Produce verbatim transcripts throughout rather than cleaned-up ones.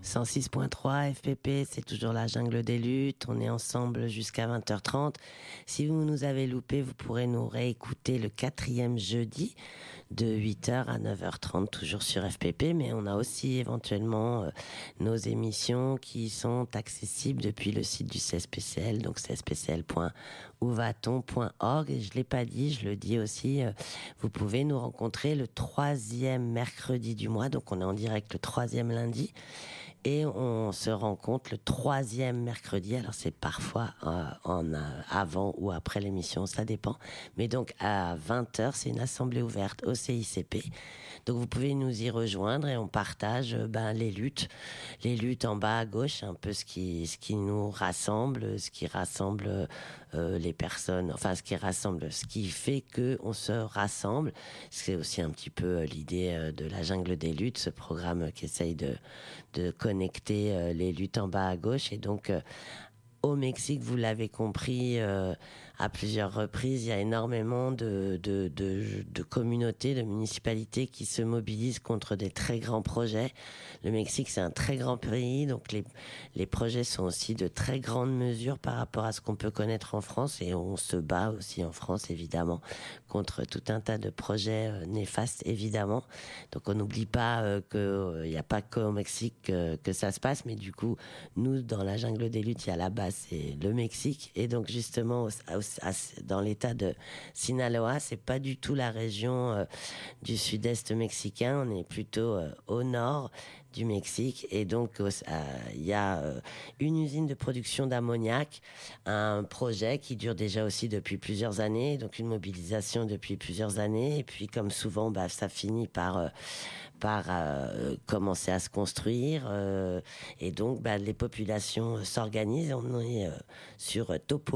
cent six point trois F P P, c'est toujours la jungle des luttes. On est ensemble jusqu'à vingt heures trente. Si vous nous avez loupé, vous pourrez nous réécouter le quatrième jeudi de huit heures à neuf heures trente, toujours sur F P P. Mais on a aussi éventuellement euh, nos émissions qui sont accessibles depuis le site du C S P C L, donc c s p c l point où va t on point org. Et je l'ai pas dit, je le dis aussi, euh, vous pouvez nous rencontrer le troisième mercredi du mois, donc on est en direct le troisième lundi, et on se rencontre le troisième mercredi. Alors c'est parfois euh, en euh, avant ou après l'émission, ça dépend. Mais donc à vingt heures, c'est une assemblée ouverte au C I C P. Donc vous pouvez nous y rejoindre et on partage euh, ben les luttes, les luttes en bas à gauche, un peu ce qui ce qui nous rassemble, ce qui rassemble euh, les personnes, enfin ce qui rassemble, ce qui fait que on se rassemble. C'est aussi un petit peu l'idée euh, de la jungle des luttes, ce programme qui essaye de de connecter euh, les luttes en bas à gauche. Et donc euh, au Mexique, vous l'avez compris euh, à plusieurs reprises, il y a énormément de, de, de, de communautés, de municipalités qui se mobilisent contre des très grands projets. Le Mexique, c'est un très grand pays, donc les, les projets sont aussi de très grandes mesures par rapport à ce qu'on peut connaître en France, et on se bat aussi en France, évidemment, contre tout un tas de projets euh, néfastes, évidemment. Donc on n'oublie pas euh, qu'il n'y a pas qu'au Mexique euh, que ça se passe, mais du coup, nous, dans la jungle des luttes, il y a là-bas, c'est le Mexique. Et donc justement, au, au, à, dans l'état de Sinaloa, c'est pas du tout la région euh, du sud-est mexicain. On est plutôt euh, au nord du Mexique. Et donc il euh, y a euh, une usine de production d'ammoniac, un projet qui dure déjà aussi depuis plusieurs années, donc une mobilisation depuis plusieurs années. Et puis comme souvent, bah, ça finit par euh, par euh, commencer à se construire, euh, et donc bah, les populations s'organisent. On est euh, sur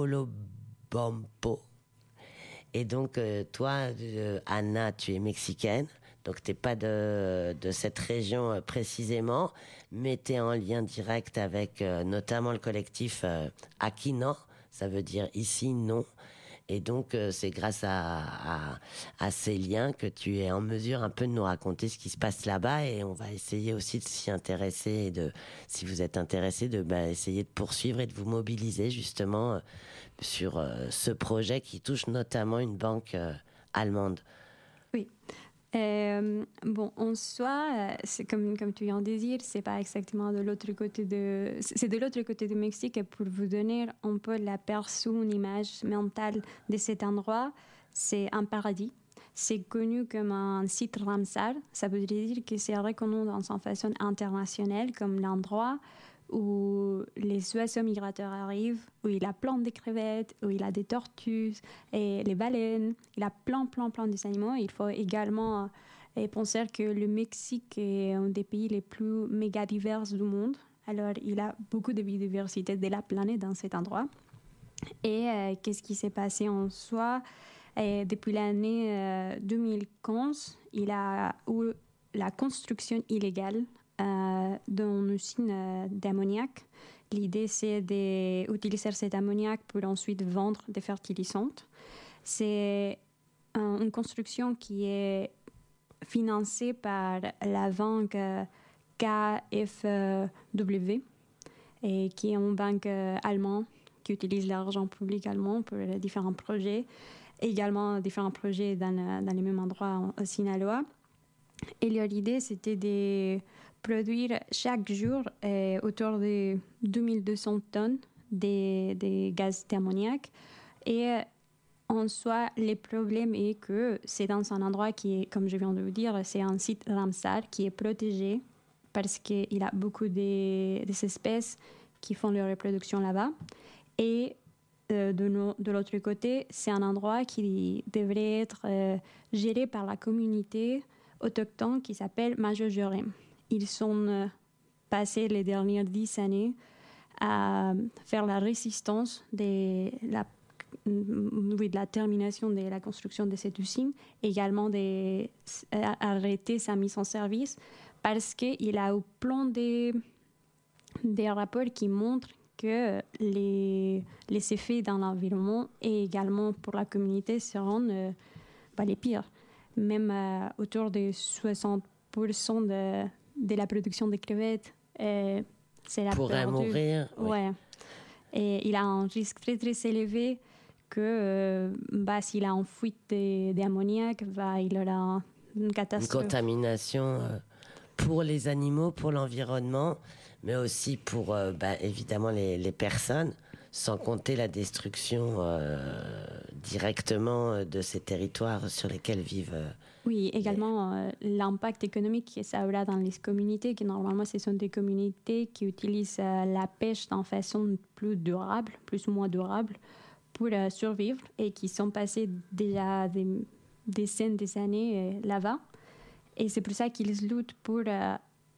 Topolobampo, et donc euh, toi euh, Anna, tu es mexicaine, donc t'es pas de de cette région euh, précisément, mais t'es en lien direct avec euh, notamment le collectif euh, Aquí No, ça veut dire ici non. Et donc, euh, c'est grâce à, à, à ces liens que tu es en mesure un peu de nous raconter ce qui se passe là-bas. Et on va essayer aussi de s'y intéresser et de, si vous êtes intéressé, de bah, essayer de poursuivre et de vous mobiliser justement euh, sur euh, ce projet qui touche notamment une banque euh, allemande. Oui. Euh, bon, en soi, c'est comme, comme tu viens de dire, c'est pas exactement de l'autre côté de... C'est de l'autre côté du Mexique, et pour vous donner un peu l'aperçu, une image mentale de cet endroit, c'est un paradis. C'est connu comme un site Ramsar. Ça veut dire que c'est reconnu dans sa façon internationale comme l'endroit où les oiseaux migrateurs arrivent, où il a plein de crevettes, où il a des tortues et les baleines. Il a plein, plein, plein des animaux. Il faut également euh, penser que le Mexique est un des pays les plus méga divers du monde. Alors, il a beaucoup de biodiversité de la planète dans cet endroit. Et euh, qu'est-ce qui s'est passé en soi? Et depuis l'année euh, deux mille quinze, il a eu la construction illégale Euh, d'une usine euh, d'ammoniac. L'idée, c'est d'utiliser cet ammoniac pour ensuite vendre des fertilisants. C'est un, une construction qui est financée par la banque euh, K F W, et qui est une banque euh, allemande qui utilise l'argent public allemand pour les différents projets, également différents projets dans, dans les mêmes endroits au Sinaloa. Et leur idée, c'était de produire chaque jour euh, autour de deux mille deux cents tonnes de, de gaz d'ammoniac. Et euh, en soi, le problème est que c'est dans un endroit qui est, comme je viens de vous dire, c'est un site Ramsar qui est protégé parce qu'il a beaucoup de, des espèces qui font leur reproduction là-bas. Et euh, de, no, de l'autre côté, c'est un endroit qui devrait être euh, géré par la communauté autochtones qui s'appellent Majojorem. Ils sont euh, passés les dernières dix années à faire la résistance de la, oui, de la termination de la construction de cette usine, également d'arrêter sa mise en service, parce qu'il a eu plein de, des rapports qui montrent que les, les effets dans l'environnement et également pour la communauté seront euh, pas les pires. Même euh, autour de soixante pour cent de, de la production de crevettes euh, c'est la pourrait peur mourir. De... Ouais. Oui. Et il a un risque très très élevé que euh, bah, s'il a une fuite d'ammoniac, bah, il aura une catastrophe. Une contamination euh, pour les animaux, pour l'environnement, mais aussi pour euh, bah, évidemment les, les personnes, sans compter la destruction euh, directement de ces territoires sur lesquels vivent. Euh, oui, également les... euh, l'impact économique que ça aura dans les communautés, qui normalement ce sont des communautés qui utilisent euh, la pêche d'une façon plus durable, plus ou moins durable, pour euh, survivre et qui sont passés déjà des dizaines des années euh, là-bas. Et c'est pour ça qu'ils luttent pour euh,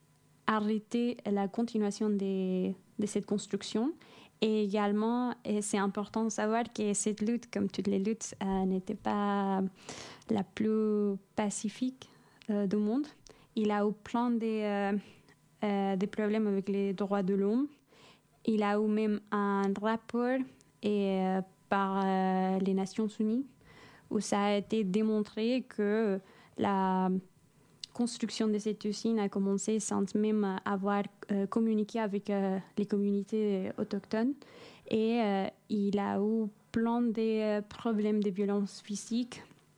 arrêter la continuation des, de cette construction. Et également, et c'est important de savoir que cette lutte, comme toutes les luttes, euh, n'était pas la plus pacifique euh, du monde. Il a eu plein de, euh, euh, de problèmes avec les droits de l'homme. Il a eu même un rapport et, euh, par euh, les Nations Unies où ça a été démontré que la construction de cette usine a commencé sans même avoir euh, communiqué avec euh, les communautés autochtones. Et euh, il a eu plein de problèmes de violence physique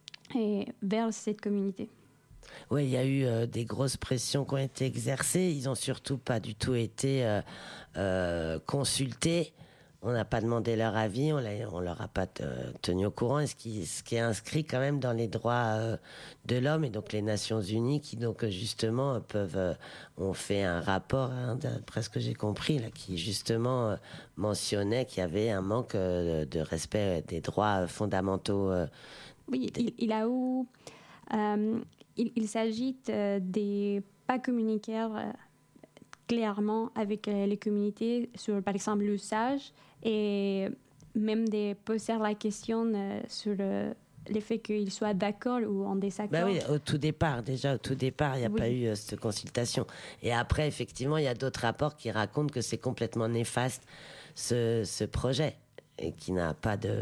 et vers cette communauté. Oui, il y a eu euh, des grosses pressions qui ont été exercées. Ils n'ont surtout pas du tout été euh, euh, consultés. On n'a pas demandé leur avis, on ne leur a pas te, tenu au courant. Et ce, qui, ce qui est inscrit quand même dans les droits euh, de l'homme et donc les Nations Unies qui donc justement peuvent euh, ont fait un rapport, hein, d'après ce que j'ai compris, là, qui justement euh, mentionnait qu'il y avait un manque euh, de respect des droits fondamentaux. Euh, oui, des... il, il a eu... Euh, il, il s'agit euh, des pas communiquer euh, clairement avec euh, les communautés sur, par exemple, l'usage et même de poser la question euh, sur euh, le fait qu'ils soient d'accord ou en désaccord. Ben oui, au tout départ, déjà au tout départ, il n'y a oui. pas eu euh, cette consultation. Et après, effectivement, il y a d'autres rapports qui racontent que c'est complètement néfaste, ce, ce projet, et qui n'a pas de,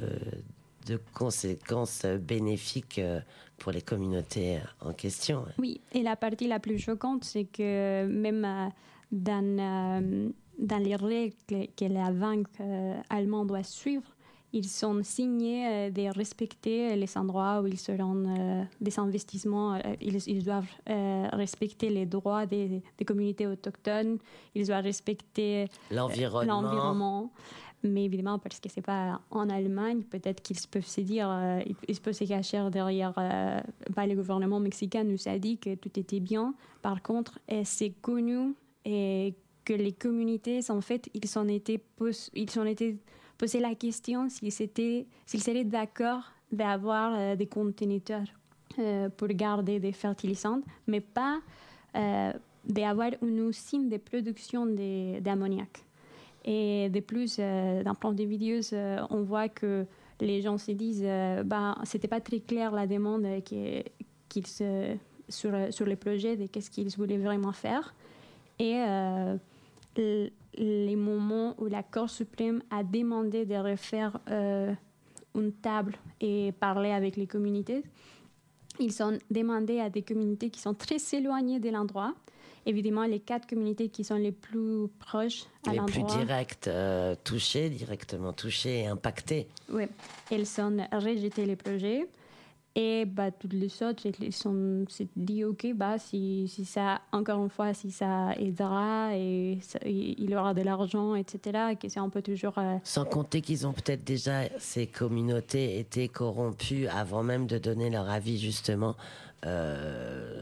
de conséquences bénéfiques pour les communautés en question. Oui, et la partie la plus choquante, c'est que même euh, dans... Euh, dans les règles que la banque euh, allemande doit suivre, ils sont signés euh, de respecter les endroits où ils seront euh, des investissements. Euh, ils, ils doivent euh, respecter les droits des, des communautés autochtones. Ils doivent respecter l'environnement. l'environnement. Mais évidemment, parce que c'est pas en Allemagne, peut-être qu'ils peuvent se dire, euh, ils peuvent se cacher derrière. Euh, bah, le gouvernement mexicain nous a dit que tout était bien. Par contre, c'est connu et que les communautés, en fait, ils s'en étaient, pos- ils s'en étaient posé la question s'ils, étaient, s'ils seraient d'accord d'avoir euh, des conteneurs euh, pour garder des fertilisants, mais pas euh, d'avoir une usine de production de, d'ammoniac. Et de plus, euh, dans plein de vidéos, euh, on voit que les gens se disent euh, bah, c'était pas très clair la demande qu'ils, qu'ils se, sur, sur le projet de qu'est-ce qu'ils voulaient vraiment faire. Et euh, les moments où la Cour suprême a demandé de refaire euh, une table et parler avec les communautés, ils ont demandé à des communautés qui sont très éloignées de l'endroit. Évidemment, les quatre communautés qui sont les plus proches à les l'endroit. Les plus directes, euh, touchées, directement touchées et impactées. Oui, elles ont rejeté les projets. Et bah, toutes les autres, ils sont s'est dit, OK, bah, si, si ça, encore une fois, si ça aidera et ça, il y aura de l'argent, et cetera, que c'est un peu toujours... Euh... Sans compter qu'ils ont peut-être déjà, ces communautés, été corrompues avant même de donner leur avis, justement, euh,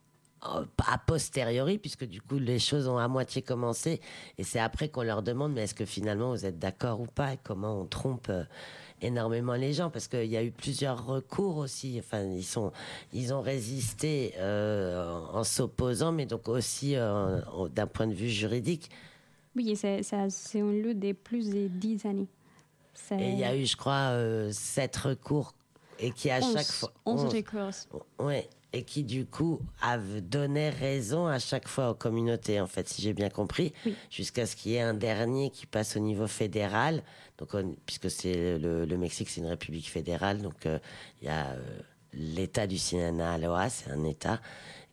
a posteriori, puisque du coup, les choses ont à moitié commencé. Et c'est après qu'on leur demande, mais est-ce que finalement, vous êtes d'accord ou pas? Et comment on trompe... Euh, énormément les gens, parce qu'il y a eu plusieurs recours aussi. Enfin, ils sont, ils ont résisté euh, en, en s'opposant, mais donc aussi euh, d'un point de vue juridique. Oui, c'est, c'est, c'est une lutte de plus de dix années. C'est... Et il y a eu, je crois, euh, sept recours, et qui à onze, chaque fois... onze recours. Ouais. Et qui, du coup, a donné raison à chaque fois aux communautés, en fait, si j'ai bien compris, oui. Jusqu'à ce qu'il y ait un dernier qui passe au niveau fédéral. Donc, on, puisque c'est le, le Mexique, c'est une république fédérale, donc il euh, y a euh, l'État du Sinaloa, c'est un État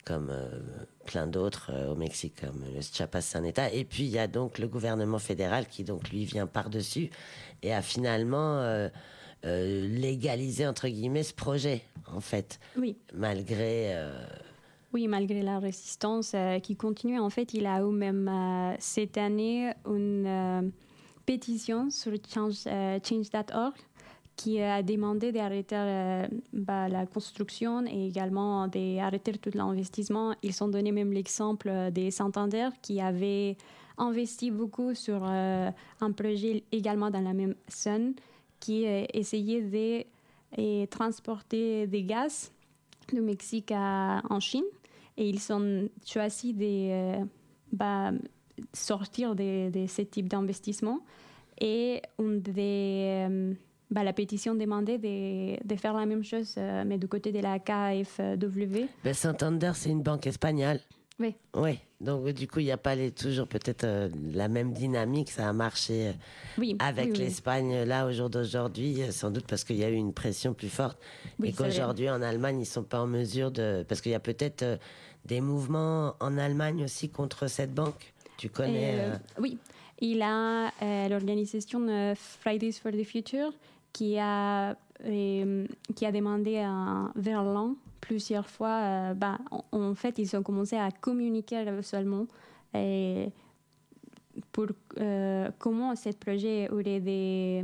comme euh, plein d'autres euh, au Mexique, comme le Chiapas, c'est un État. Et puis il y a donc le gouvernement fédéral qui donc lui vient par-dessus et a finalement euh, euh, légalisé entre guillemets ce projet en fait, Oui. malgré. Euh... Oui, malgré la résistance euh, qui continue. En fait, il a eu même euh, cette année une euh, pétition sur change dot org qui a demandé d'arrêter euh, bah, la construction et également d'arrêter tout l'investissement. Ils ont donné même l'exemple des Santander qui avaient investi beaucoup sur euh, un projet également dans la même zone qui euh, essayait de et transporter des gaz du Mexique à, en Chine. Et ils ont choisi de euh, bah, sortir de, de ce type d'investissement. Et une des... Euh, Bah, la pétition demandait de, de faire la même chose, euh, mais du côté de la K F W. Ben, Santander, c'est une banque espagnole. Oui. Oui, donc du coup, il n'y a pas les, toujours peut-être euh, la même dynamique. Ça a marché euh, oui, avec oui, l'Espagne oui. là, au jour d'aujourd'hui, euh, sans doute parce qu'il y a eu une pression plus forte. Oui, et qu'aujourd'hui, en Allemagne, ils ne sont pas en mesure de... Parce qu'il y a peut-être euh, des mouvements en Allemagne aussi contre cette banque. Tu connais euh, euh... Oui, il a euh, l'organisation euh, Fridays for the Future qui a, euh, qui a demandé à Verlan plusieurs fois. Euh, bah, en, en fait, ils ont commencé à communiquer seulement et pour euh, comment ce projet aurait des,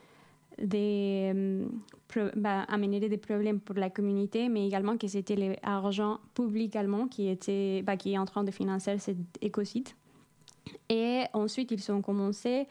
des, pro, bah, amener des problèmes pour la communauté, mais également que c'était l'argent public allemand qui, était, bah, qui est en train de financer cet écocide. Et ensuite, ils ont commencé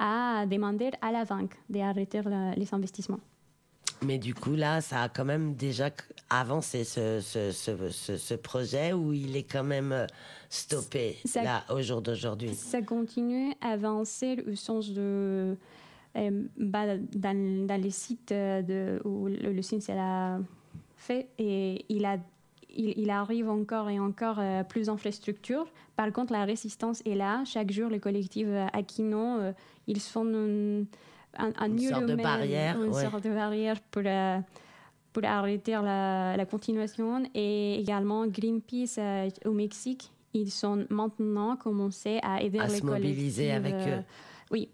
à demander à la banque d'arrêter la, les investissements. Mais du coup, là, ça a quand même déjà avancé ce, ce, ce, ce, ce projet où il est quand même stoppé ça, là, au jour d'aujourd'hui. Ça continue à avancer au sens de... Euh, bah, dans, dans les sites de, où le, le site a fait, et il, a, il, il arrive encore et encore euh, plus d'infrastructures. Par contre, la résistance est là. Chaque jour, les collectifs euh, Aquino, euh, ils font une, un, un une sorte de barrière, une ouais. sorte de barrière pour, euh, pour arrêter la, la continuation. Et également, Greenpeace euh, au Mexique, ils sont maintenant commencés à aider à les se mobiliser avec euh, eux. Oui.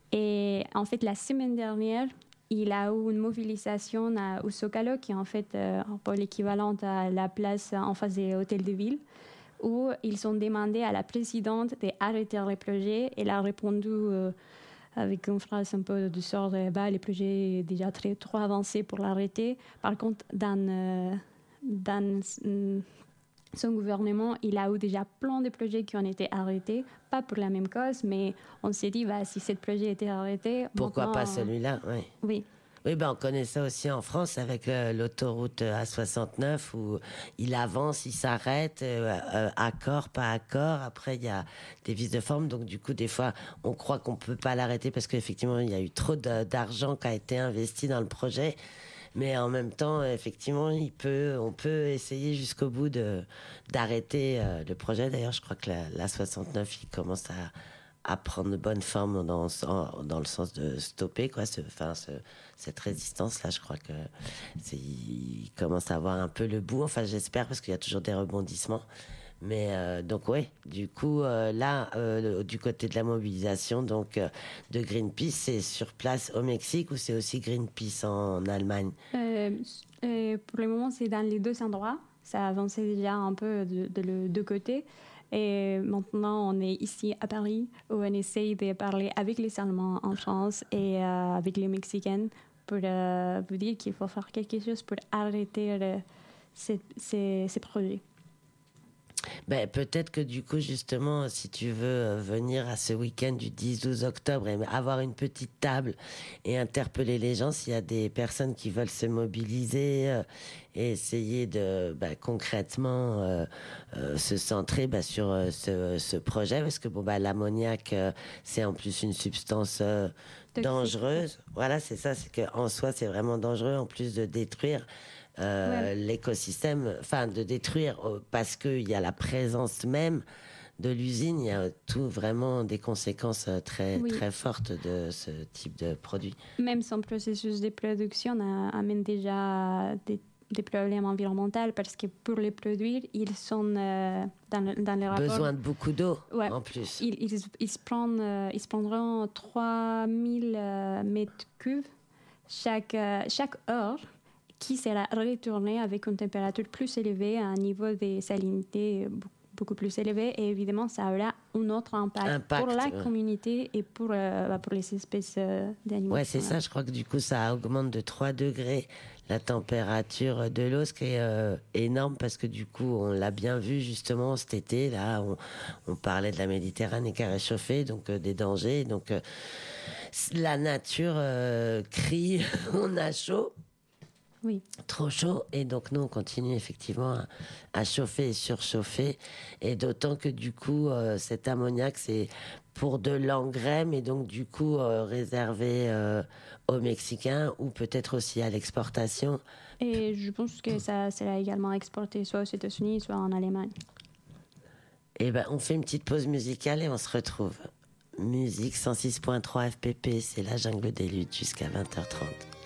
Et en fait, la semaine dernière, il a eu une mobilisation à, au Zócalo, qui est en fait euh, un peu l'équivalent à la place en face des hôtels de ville, où ils ont demandé à la présidente d'arrêter les projets. Elle a répondu euh, avec une phrase un peu du sort de bah, les projets sont déjà très, trop avancés pour l'arrêter. Par contre, dans, euh, dans euh, son gouvernement, il a eu déjà plein de projets qui ont été arrêtés, pas pour la même cause, mais on s'est dit, bah, si ce projet était arrêté... Pourquoi pas celui-là, oui. Oui. Oui, ben on connaît ça aussi en France avec euh, l'autoroute A soixante-neuf où il avance, il s'arrête, euh, euh, accord, pas accord. Après, il y a des vices de forme. Donc, du coup, des fois, on croit qu'on peut pas l'arrêter parce qu'effectivement, il y a eu trop de, d'argent qui a été investi dans le projet. Mais en même temps, effectivement, il peut, on peut essayer jusqu'au bout de, d'arrêter euh, le projet. D'ailleurs, je crois que la, l'A soixante-neuf, il commence à, à prendre de bonne forme dans, dans le sens de stopper, quoi, ce, enfin, ce, cette résistance-là. Je crois que c'est, il commence à avoir un peu le bout. Enfin, j'espère, parce qu'il y a toujours des rebondissements. Mais euh, donc ouais, du coup euh, là euh, du côté de la mobilisation donc euh, de Greenpeace, c'est sur place au Mexique ou c'est aussi Greenpeace en, en Allemagne? euh, euh, Pour le moment, c'est dans les deux endroits. Ça a avancé déjà un peu de, de le deux côtés. Et maintenant, on est ici à Paris où on essaye de parler avec les Allemands en France et euh, avec les Mexicains pour euh, vous dire qu'il faut faire quelque chose pour arrêter euh, ces, ces, ces projets. Ben, peut-être que du coup, justement, si tu veux venir à ce week-end du dix douze octobre et avoir une petite table et interpeller les gens, s'il y a des personnes qui veulent se mobiliser euh, et essayer de bah, concrètement euh, euh, se centrer bah, sur euh, ce, ce projet, parce que bon, bah, l'ammoniac, euh, c'est en plus une substance euh, dangereuse. Voilà, c'est ça, c'est qu'en soi, c'est vraiment dangereux, en plus de détruire Euh, ouais. l'écosystème, enfin de détruire euh, parce qu'il y a la présence même de l'usine, il y a tout vraiment des conséquences très, oui. très fortes de ce type de produit. Même son processus de production a, amène déjà des, des problèmes environnementaux parce que pour les produire, ils sont euh, dans, le, dans les rapports... Besoin de beaucoup d'eau, ouais, en plus. Ils, ils, ils, se prennent, euh, ils se prendront trois mille euh, mètres cubes chaque, euh, chaque heure qui sera retournée avec une température plus élevée à un niveau de salinité beaucoup plus élevé. Et évidemment, ça aura un autre impact, impact pour la ouais. communauté et pour, euh, pour les espèces euh, d'animaux. Ouais, c'est ça. Je crois que du coup, ça augmente de trois degrés la température de l'eau, ce qui est euh, énorme parce que du coup, on l'a bien vu justement cet été. Là, on, on parlait de la Méditerranée qui a réchauffé, donc euh, des dangers. Donc, euh, la nature euh, crie, on a chaud. Oui. Trop chaud, et donc nous on continue effectivement à, à chauffer et surchauffer, et d'autant que du coup euh, cet ammoniac c'est pour de l'engrais, mais donc du coup euh, réservé euh, aux Mexicains ou peut-être aussi à l'exportation. Et je pense que ça sera également exporté soit aux États-Unis, soit en Allemagne. Et ben on fait une petite pause musicale et on se retrouve. Musique cent six point trois F P P, c'est la jungle des luttes jusqu'à vingt heures trente.